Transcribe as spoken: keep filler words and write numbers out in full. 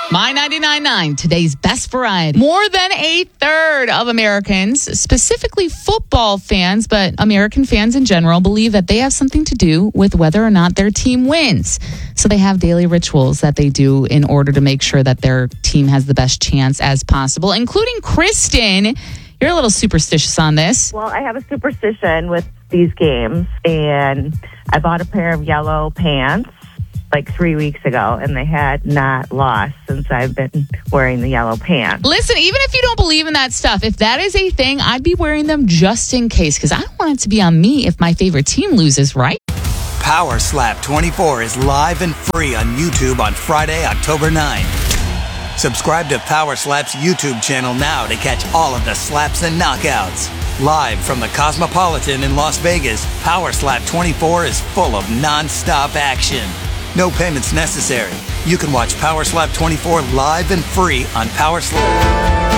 My ninety-nine point nine, today's best variety. More than a third of Americans, specifically football fans, but American fans in general, believe that they have something to do with whether or not their team wins. So they have daily rituals that they do in order to make sure that their team has the best chance as possible, including Kristen. You're a little superstitious on this. Well, I have a superstition with these games, and I bought a pair of yellow pants like three weeks ago, and they had not lost since I've been wearing the yellow pants. Listen, even if you don't believe in that stuff, if that is a thing, I'd be wearing them just in case, because I don't want it to be on me if my favorite team loses, right? Power Slap twenty-four is live and free on YouTube on Friday, October ninth. Subscribe to Power Slap's YouTube channel now to catch all of the slaps and knockouts. Live from the Cosmopolitan in Las Vegas, Power Slap twenty-four is full of non-stop action. No payments necessary. You can watch Power Slap twenty-four live and free on Power Slap.